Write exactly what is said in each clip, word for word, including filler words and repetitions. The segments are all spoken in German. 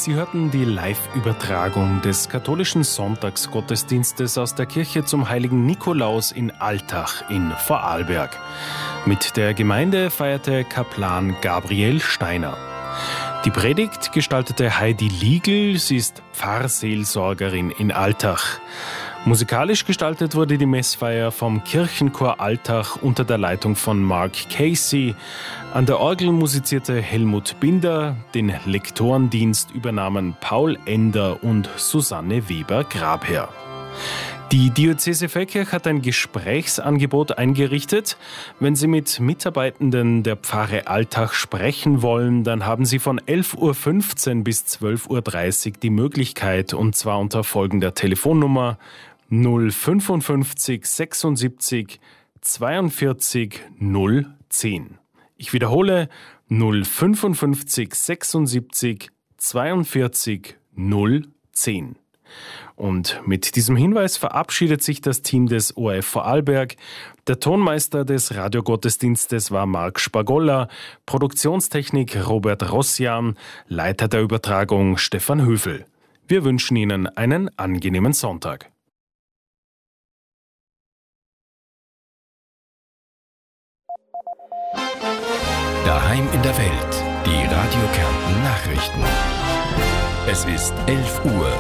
Sie hörten die Live-Übertragung des katholischen Sonntagsgottesdienstes aus der Kirche zum heiligen Nikolaus in Altach in Vorarlberg. Mit der Gemeinde feierte Kaplan Gabriel Steiner. Die Predigt gestaltete Heidi Liegl, sie ist Pfarrseelsorgerin in Altach. Musikalisch gestaltet wurde die Messfeier vom Kirchenchor Altach unter der Leitung von Mark Casey. An der Orgel musizierte Helmut Binder, den Lektorendienst übernahmen Paul Ender und Susanne Weber-Grabherr. Die Diözese Feldkirch hat ein Gesprächsangebot eingerichtet. Wenn Sie mit Mitarbeitenden der Pfarre Altach sprechen wollen, dann haben Sie von elf Uhr fünfzehn bis zwölf Uhr dreißig die Möglichkeit, und zwar unter folgender Telefonnummer null fünfundfünfzig sechsundsiebzig zweiundvierzig null zehn. Ich wiederhole null fünfundfünfzig sechsundsiebzig zweiundvierzig null zehn. Und mit diesem Hinweis verabschiedet sich das Team des O R F Vorarlberg. Der Tonmeister des Radiogottesdienstes war Marc Spagolla, Produktionstechnik Robert Rossian, Leiter der Übertragung Stefan Höfel. Wir wünschen Ihnen einen angenehmen Sonntag. Daheim in der Welt, die Radio Kärnten Nachrichten. Es ist elf Uhr.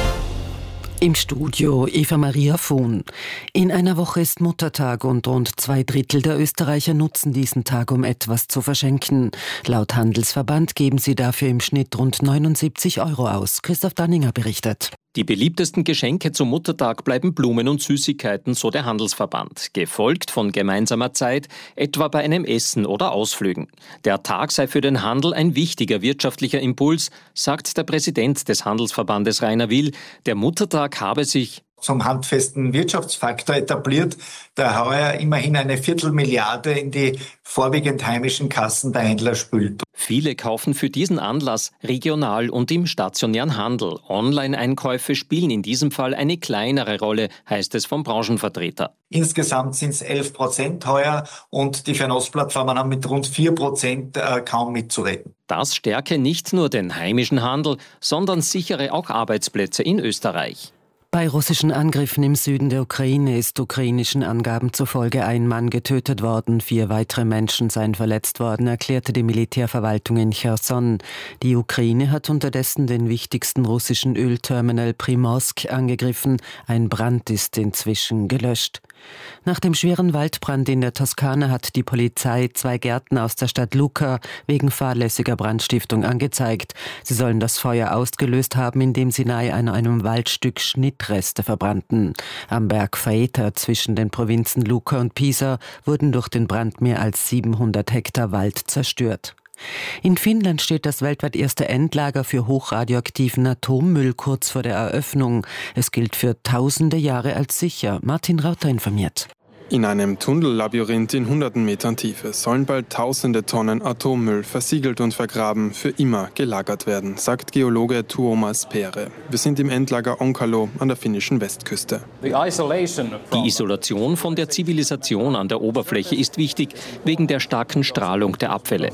Im Studio Eva Maria Vohn. In einer Woche ist Muttertag und rund zwei Drittel der Österreicher nutzen diesen Tag, um etwas zu verschenken. Laut Handelsverband geben sie dafür im Schnitt rund neunundsiebzig Euro aus. Christoph Danninger berichtet. Die beliebtesten Geschenke zum Muttertag bleiben Blumen und Süßigkeiten, so der Handelsverband, gefolgt von gemeinsamer Zeit, etwa bei einem Essen oder Ausflügen. Der Tag sei für den Handel ein wichtiger wirtschaftlicher Impuls, sagt der Präsident des Handelsverbandes Rainer Will. Der Muttertag habe sich zum handfesten Wirtschaftsfaktor etabliert, der heuer immerhin eine Viertelmilliarde in die vorwiegend heimischen Kassen der Händler spült. Viele kaufen für diesen Anlass regional und im stationären Handel. Online-Einkäufe spielen in diesem Fall eine kleinere Rolle, heißt es vom Branchenvertreter. Insgesamt sind es elf Prozent heuer und die Fernost-Plattformen haben mit rund vier Prozent äh, kaum mitzureden. Das stärke nicht nur den heimischen Handel, sondern sichere auch Arbeitsplätze in Österreich. Bei russischen Angriffen im Süden der Ukraine ist ukrainischen Angaben zufolge ein Mann getötet worden, vier weitere Menschen seien verletzt worden, erklärte die Militärverwaltung in Cherson. Die Ukraine hat unterdessen den wichtigsten russischen Ölterminal Primorsk angegriffen. Ein Brand ist inzwischen gelöscht. Nach dem schweren Waldbrand in der Toskana hat die Polizei zwei Gärtner aus der Stadt Lucca wegen fahrlässiger Brandstiftung angezeigt. Sie sollen das Feuer ausgelöst haben, indem sie nahe an einem Waldstück Schnittreste verbrannten. Am Berg Faeta zwischen den Provinzen Lucca und Pisa wurden durch den Brand mehr als siebenhundert Hektar Wald zerstört. In Finnland steht das weltweit erste Endlager für hochradioaktiven Atommüll kurz vor der Eröffnung. Es gilt für tausende Jahre als sicher. Martin Rauter informiert. In einem Tunnellabyrinth in hunderten Metern Tiefe sollen bald tausende Tonnen Atommüll versiegelt und vergraben für immer gelagert werden, sagt Geologe Tuomas Pere. Wir sind im Endlager Onkalo an der finnischen Westküste. Die Isolation von der Zivilisation an der Oberfläche ist wichtig, wegen der starken Strahlung der Abfälle.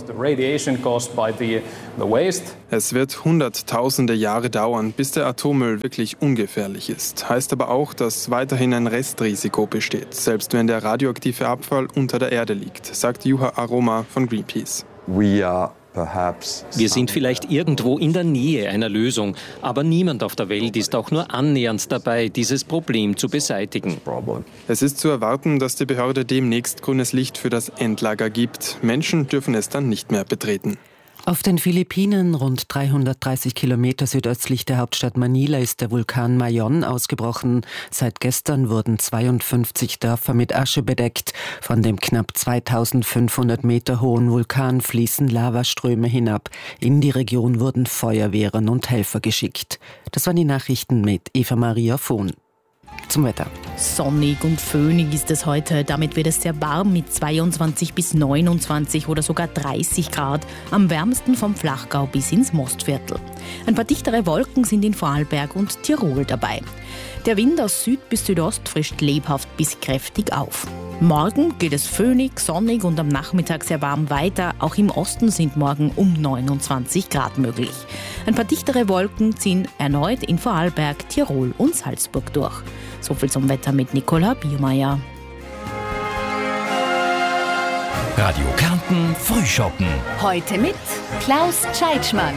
Es wird hunderttausende Jahre dauern, bis der Atommüll wirklich ungefährlich ist. Heißt aber auch, dass weiterhin ein Restrisiko besteht, selbst wenn der radioaktive Abfall unter der Erde liegt, sagt Juha Aroma von Greenpeace. Wir sind vielleicht irgendwo in der Nähe einer Lösung, aber niemand auf der Welt ist auch nur annähernd dabei, dieses Problem zu beseitigen. Es ist zu erwarten, dass die Behörde demnächst grünes Licht für das Endlager gibt. Menschen dürfen es dann nicht mehr betreten. Auf den Philippinen, rund dreihundertdreißig Kilometer südöstlich der Hauptstadt Manila, ist der Vulkan Mayon ausgebrochen. Seit gestern wurden zweiundfünfzig Dörfer mit Asche bedeckt. Von dem knapp zweitausendfünfhundert Meter hohen Vulkan fließen Lavaströme hinab. In die Region wurden Feuerwehren und Helfer geschickt. Das waren die Nachrichten mit Eva Maria Vohn. Zum Wetter. Sonnig und föhnig ist es heute. Damit wird es sehr warm mit zweiundzwanzig bis neunundzwanzig oder sogar dreißig Grad. Am wärmsten vom Flachgau bis ins Mostviertel. Ein paar dichtere Wolken sind in Vorarlberg und Tirol dabei. Der Wind aus Süd bis Südost frischt lebhaft bis kräftig auf. Morgen geht es föhnig, sonnig und am Nachmittag sehr warm weiter. Auch im Osten sind morgen um neunundzwanzig Grad möglich. Ein paar dichtere Wolken ziehen erneut in Vorarlberg, Tirol und Salzburg durch. So viel zum Wetter mit Nicola Biermeier. Radio Kärnten Frühschoppen. Heute mit Klaus Tscheitschmann.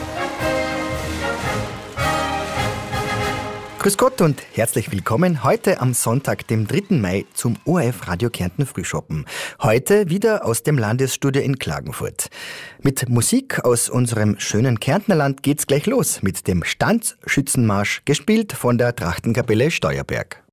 Grüß Gott und herzlich willkommen heute am Sonntag, dem dritten Mai, zum O R F Radio Kärnten Frühschoppen. Heute wieder aus dem Landesstudio in Klagenfurt. Mit Musik aus unserem schönen Kärntnerland geht's gleich los mit dem Standsschützenmarsch, gespielt von der Trachtenkapelle Steuerberg.